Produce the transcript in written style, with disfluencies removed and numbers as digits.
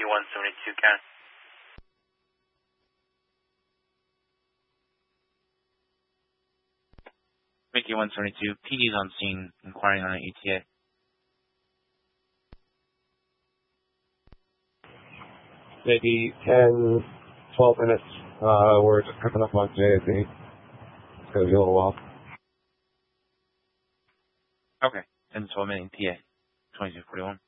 172, Ken. Mickey 172, PD's on scene, inquiring on an ETA. Maybe 10, 12 minutes. We're just coming up on JAZ. It's going to be a little while. Okay, 10 to 12 minute ETA, 2241.